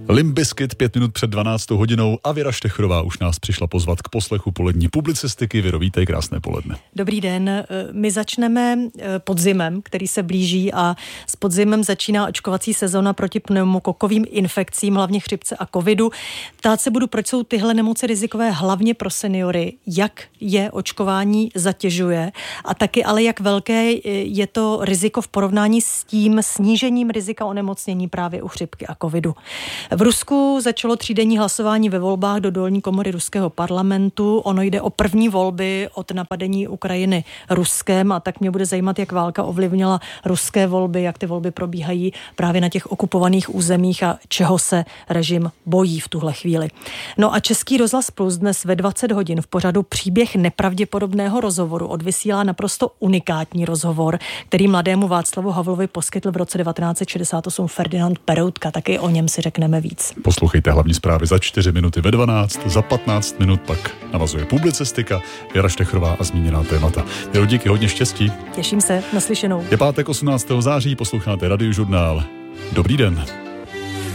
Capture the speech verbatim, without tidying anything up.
Limp Bizkit pět minut před dvanáctou hodinou a Věra Štechrová už nás přišla pozvat k poslechu polední publicistiky. Věro, vítej, krásné poledne. Dobrý den. My začneme podzimem, který se blíží, a s podzimem začíná očkovací sezona proti pneumokokovým infekcím, hlavně chřipce a covidu. Ptát se budu, proč jsou tyhle nemoci rizikové hlavně pro seniory, jak je očkování zatěžuje a taky ale jak velké je to riziko v porovnání s tím snížením rizika onemocnění právě u chřipky a covidu. V Rusku začalo třídenní hlasování ve volbách do dolní komory ruského parlamentu. Ono jde o první volby od napadení Ukrajiny Ruskem, a tak mě bude zajímat, jak válka ovlivnila ruské volby, jak ty volby probíhají právě na těch okupovaných územích a čeho se režim bojí v tuhle chvíli. No a Český rozhlas Plus dnes ve dvacet hodin v pořadu Příběh nepravděpodobného rozhovoru odvysílá naprosto unikátní rozhovor, který mladému Václavu Havlovi poskytl v roce devatenáct set šedesát osm Ferdinand Peroutka. Taky o něm si řekneme víc. Poslouchejte hlavní zprávy za čtyři minuty ve dvanáct, za patnáct minut pak navazuje publicistika, Věra Štechrová a zmíněná témata. Věro, díky, hodně štěstí. Těším se, naslyšenou. Je pátek osmnáctého září, posloucháte Radiožurnál. Dobrý den.